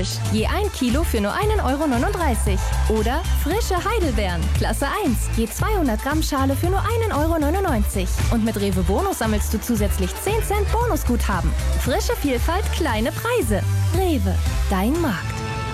Thunfisch, je 1 Kilo für nur 1,39 €. Oder frische Heidelbeeren, Klasse 1, je 200 Gramm Schale für nur 1,99 €. Und mit Rewe Bonus sammelst du zusätzlich 10 Cent Bonusguthaben. Frische Vielfalt, kleine Preise. Rewe, dein Markt.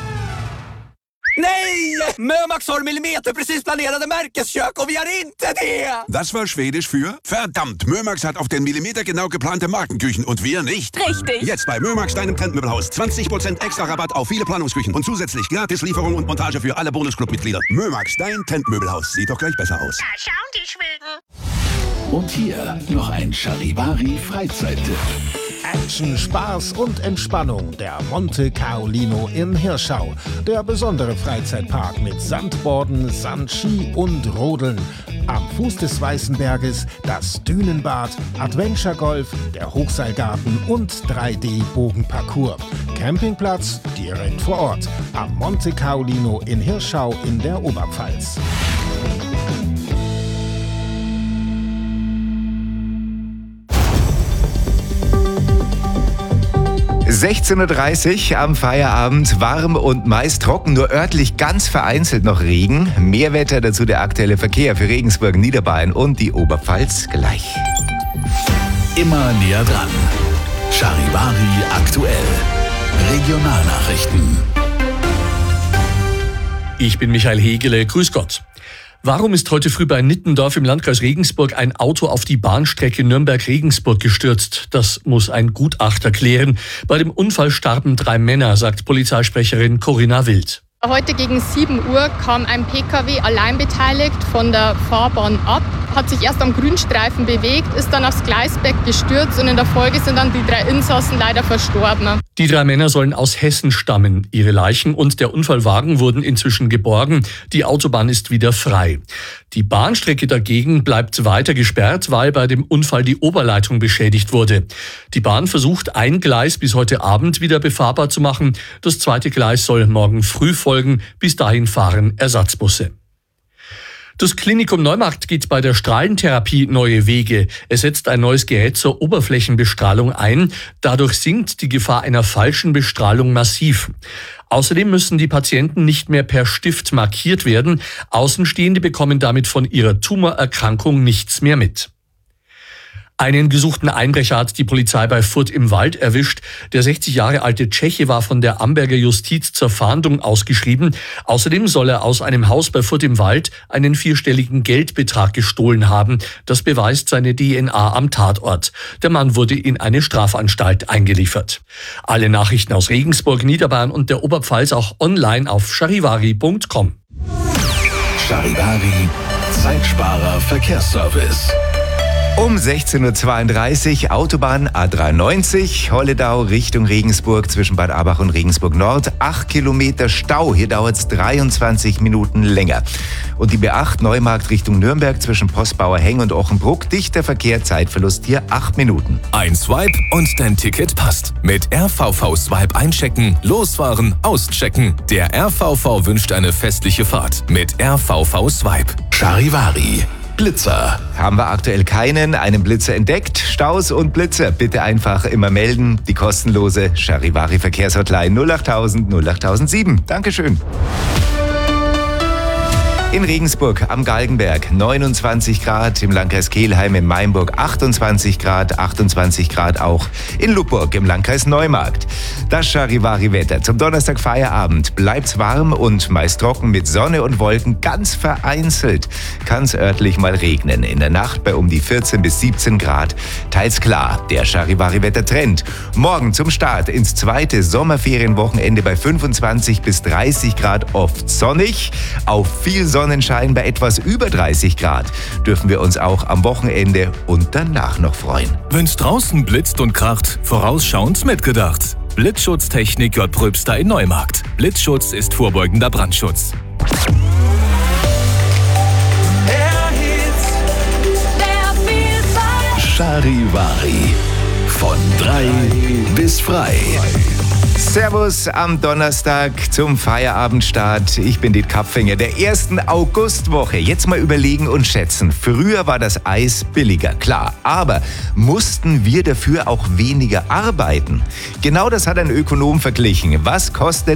Nej! Mömax har millimeterprecis planerade Märkeskök och vi har inte det! Das war Schwedisch für verdammt. Mömax hat auf den Millimeter genau geplante Markenküchen und wir nicht. Richtig. Jetzt bei Mömax, deinem Trendmöbelhaus. 20% extra Rabatt auf viele Planungsküchen und zusätzlich gratis Lieferung und Montage für alle Bonusclub-Mitglieder. Mömax, dein Trendmöbelhaus. Sieht doch gleich besser aus. Da schauen die Schweden. Und hier noch ein Charivari-Freizeittipp. Action, Spaß und Entspannung. Der Monte Carolino in Hirschau. Der besondere Freizeitpark mit Sandborden, Sandski und Rodeln. Am Fuß des Weißen Berges das Dünenbad, Adventure Golf, der Hochseilgarten und 3D-Bogenparcours. Campingplatz direkt vor Ort. Am Monte Carolino in Hirschau in der Oberpfalz. 16:30 Uhr am Feierabend, warm und meist trocken, nur örtlich ganz vereinzelt noch Regen. Mehr Wetter, dazu der aktuelle Verkehr für Regensburg, Niederbayern und die Oberpfalz gleich. Immer näher dran. Charivari aktuell. Regionalnachrichten. Ich bin Michael Hegele, grüß Gott. Warum ist heute früh bei Nittendorf im Landkreis Regensburg ein Auto auf die Bahnstrecke Nürnberg-Regensburg gestürzt? Das muss ein Gutachter klären. Bei dem Unfall starben 3 Männer, sagt Polizeisprecherin Corinna Wild. Heute gegen 7 Uhr kam ein Pkw allein beteiligt von der Fahrbahn ab, hat sich erst am Grünstreifen bewegt, ist dann aufs Gleisbett gestürzt und in der Folge sind dann die 3 Insassen leider verstorben. Die 3 Männer sollen aus Hessen stammen. Ihre Leichen und der Unfallwagen wurden inzwischen geborgen. Die Autobahn ist wieder frei. Die Bahnstrecke dagegen bleibt weiter gesperrt, weil bei dem Unfall die Oberleitung beschädigt wurde. Die Bahn versucht, ein Gleis bis heute Abend wieder befahrbar zu machen. Das 2. Gleis soll morgen früh folgen. Bis dahin fahren Ersatzbusse. Das Klinikum Neumarkt geht bei der Strahlentherapie neue Wege. Es setzt ein neues Gerät zur Oberflächenbestrahlung ein. Dadurch sinkt die Gefahr einer falschen Bestrahlung massiv. Außerdem müssen die Patienten nicht mehr per Stift markiert werden. Außenstehende bekommen damit von ihrer Tumorerkrankung nichts mehr mit. Einen gesuchten Einbrecher hat die Polizei bei Furth im Wald erwischt. Der 60 Jahre alte Tscheche war von der Amberger Justiz zur Fahndung ausgeschrieben. Außerdem soll er aus einem Haus bei Furth im Wald einen 4-stelligen Geldbetrag gestohlen haben. Das beweist seine DNA am Tatort. Der Mann wurde in eine Strafanstalt eingeliefert. Alle Nachrichten aus Regensburg, Niederbayern und der Oberpfalz auch online auf charivari.com. Charivari, Zeitsparer Verkehrsservice. Um 16:32 Uhr Autobahn A93, Holledau Richtung Regensburg zwischen Bad Abach und Regensburg Nord. 8 Kilometer Stau, hier dauert es 23 Minuten länger. Und die B8 Neumarkt Richtung Nürnberg zwischen Postbauer Heng und Ochenbruck. Dichter Verkehr, Zeitverlust hier 8 Minuten. Ein Swipe und dein Ticket passt. Mit RVV Swipe einchecken, losfahren, auschecken. Der RVV wünscht eine festliche Fahrt mit RVV Swipe. Charivari. Blitzer. Haben wir aktuell keinen, einen Blitzer entdeckt. Staus und Blitzer bitte einfach immer melden. Die kostenlose Charivari Verkehrshotline 08000 08007. Dankeschön. In Regensburg am Galgenberg 29 Grad, im Landkreis Kelheim in Mainburg 28 Grad auch in Lubburg im Landkreis Neumarkt. Das Charivari-Wetter zum Donnerstag Feierabend. Bleibt's warm und meist trocken mit Sonne und Wolken. Ganz vereinzelt kann's örtlich mal regnen. In der Nacht bei um die 14 bis 17 Grad. Teils klar, der Charivari-Wetter-Trend. Morgen zum Start ins 2. Sommerferienwochenende bei 25 bis 30 Grad oft sonnig. Auf viel Sonnenschein bei etwas über 30 Grad dürfen wir uns auch am Wochenende und danach noch freuen. Wenn's draußen blitzt und kracht, vorausschauend mitgedacht. Blitzschutztechnik J. Pröbster in Neumarkt. Blitzschutz ist vorbeugender Brandschutz. Charivari. Von 3 bis frei. Servus am Donnerstag zum Feierabendstart. Ich bin Diet Kapfinger der 1. Augustwoche. Jetzt mal überlegen und schätzen. Früher war das Eis billiger, klar. Aber mussten wir dafür auch weniger arbeiten? Genau das hat ein Ökonom verglichen. Was kostet